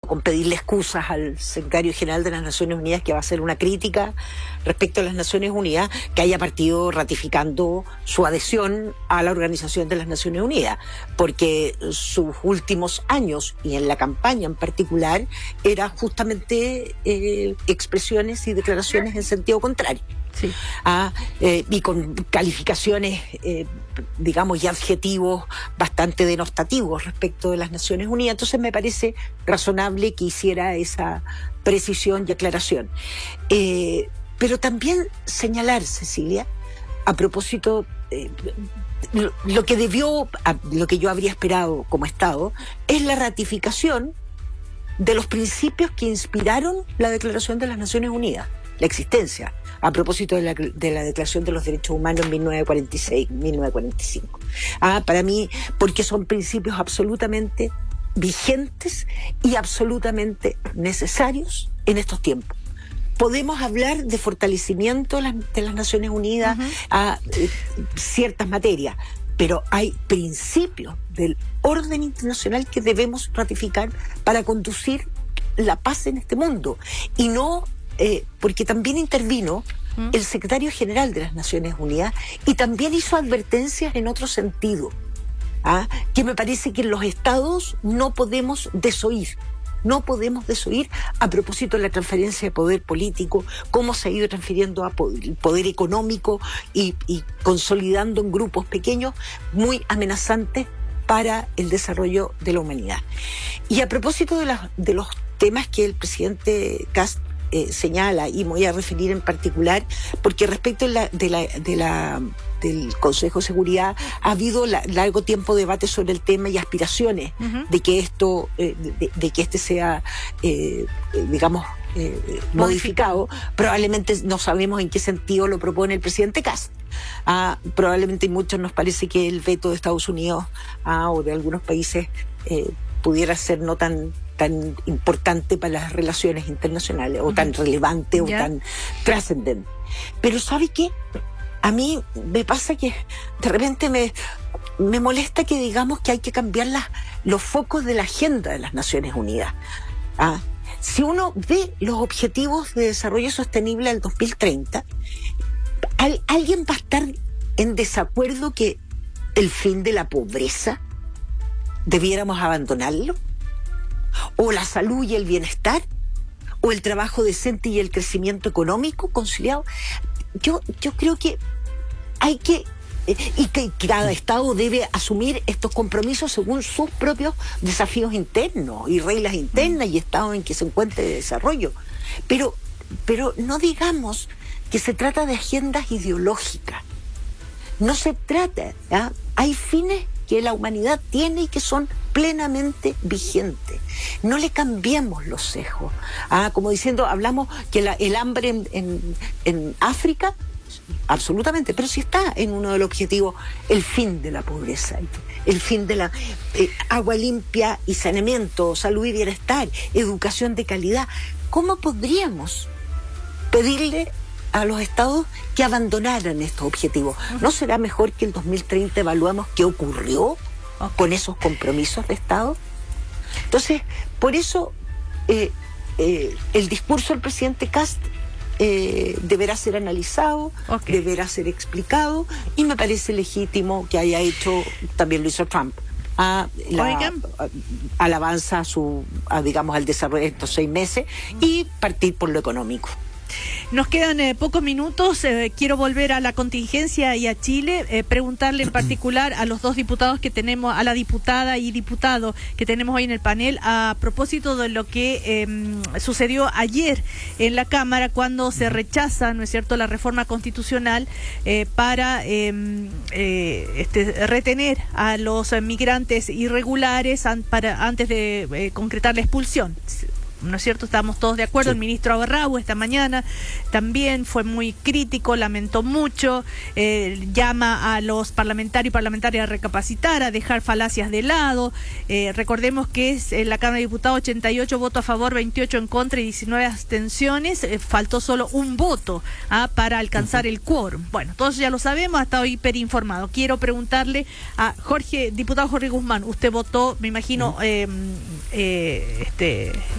con pedirle excusas al secretario general de las Naciones Unidas, que va a hacer una crítica respecto a las Naciones Unidas, que haya partido ratificando su adhesión a la Organización de las Naciones Unidas, porque sus últimos años, y en la campaña en particular, era justamente expresiones y declaraciones en sentido contrario. Sí. Y con calificaciones, digamos, y adjetivos bastante denostativos respecto de las Naciones Unidas. Entonces me parece razonable que hiciera esa precisión y aclaración. Pero también señalar, Cecilia, a propósito, lo que yo habría esperado como Estado, es la ratificación de los principios que inspiraron la Declaración de las Naciones Unidas, la existencia, a propósito de la Declaración de los Derechos Humanos en 1945. Para mí, porque son principios absolutamente vigentes y absolutamente necesarios en estos tiempos. Podemos hablar de fortalecimiento de las Naciones Unidas a ciertas materias, pero hay principios del orden internacional que debemos ratificar para conducir la paz en este mundo. Y no, porque también intervino el secretario general de las Naciones Unidas y también hizo advertencias en otro sentido, que me parece que en los estados no podemos desoír. No podemos desoír a propósito de la transferencia de poder político, cómo se ha ido transfiriendo a poder económico y consolidando en grupos pequeños muy amenazantes para el desarrollo de la humanidad. Y a propósito de los temas que el presidente Kast señala, y me voy a referir en particular, porque respecto del Consejo de Seguridad ha habido largo tiempo de debate sobre el tema y aspiraciones de que esto, de que este sea, digamos, modificado. Probablemente no sabemos en qué sentido lo propone el presidente Kast. Probablemente a muchos nos parece que el veto de Estados Unidos o de algunos países pudiera ser no tan importante para las relaciones internacionales, o tan relevante, o tan trascendente. Pero ¿sabe qué? A mí me pasa que de repente me molesta que digamos que hay que cambiar los focos de la agenda de las Naciones Unidas. Si uno ve los objetivos de desarrollo sostenible al 2030, ¿alguien va a estar en desacuerdo que el fin de la pobreza debiéramos abandonarlo? ¿O la salud y el bienestar? ¿O el trabajo decente y el crecimiento económico conciliado? Yo creo que hay que, y que cada Estado debe asumir estos compromisos según sus propios desafíos internos y reglas internas y estados en que se encuentre de desarrollo. Pero no digamos que se trata de agendas ideológicas. No se trata, hay fines que la humanidad tiene y que son plenamente vigentes. No le cambiemos los sesgos. Como diciendo, hablamos que el hambre en África, absolutamente, pero si está en uno de los objetivos el fin de la pobreza, el fin de la agua limpia y saneamiento, salud y bienestar, educación de calidad. ¿Cómo podríamos pedirle a los estados que abandonaran estos objetivos? ¿No será mejor que en 2030 evaluamos qué ocurrió con esos compromisos de Estado? Entonces, por eso el discurso del presidente Kast deberá ser analizado, deberá ser explicado, y me parece legítimo que haya hecho, también lo hizo Trump, alabanza digamos, al desarrollo de estos 6 meses y partir por lo económico. Nos quedan pocos minutos. Quiero volver a la contingencia y a Chile, preguntarle en particular a los dos diputados que tenemos, a la diputada y diputado que tenemos hoy en el panel, a propósito de lo que sucedió ayer en la Cámara cuando se rechaza, ¿no es cierto?, la reforma constitucional para retener a los migrantes irregulares antes de concretar la expulsión. ¿No es cierto? Estamos todos de acuerdo. Sí. El ministro Aberrau esta mañana también fue muy crítico, lamentó mucho, llama a los parlamentarios y parlamentarias a recapacitar, a dejar falacias de lado. Recordemos que es en la Cámara de Diputados 88 votos a favor, 28 en contra y 19 abstenciones. Faltó solo un voto para alcanzar el quórum. Bueno, todos ya lo sabemos, ha estado hiperinformado. Quiero preguntarle a diputado Jorge Guzmán, usted votó, me imagino,